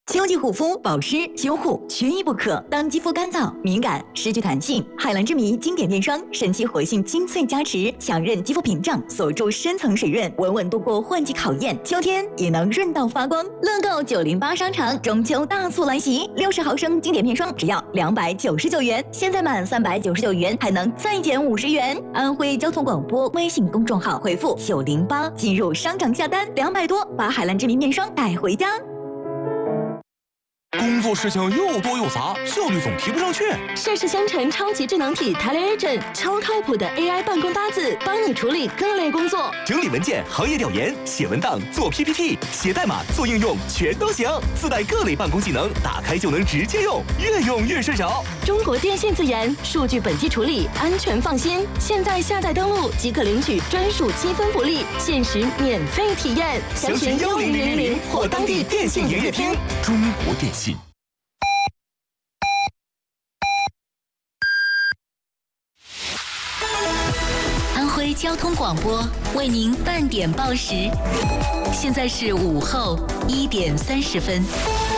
秋季护肤、保湿、修护缺一不可。当肌肤干燥、敏感、失去弹性，海蓝之谜经典面霜神奇活性精粹加持，强韧肌肤屏障，锁住深层水润，稳稳度过换季考验。秋天也能润到发光。乐购908商场中秋大促来袭，60毫升经典面霜只要299元，现在满399元还能再减50元。安徽交通广播微信公众号回复908进入商场下单，200多把海蓝之谜面霜带回家。 工作事情又多又杂，效率总提不上去。 盛世香橙超级智能体 TeleAgent 超靠谱的 AI 办公搭子，帮你处理各类工作， 整理文件、行业调研、写文档、做 PPT、写代码、做应用，全都行。自带各类办公技能，打开就能直接用，越用越顺手。 中国电信自研，数据本地处理，安全放心。现在下载登录即可领取专属积分福利，限时免费体验。 详询10000或当地电信营业厅。中国电信。 安徽交通广播为您半点报时，现在是午后1点30分。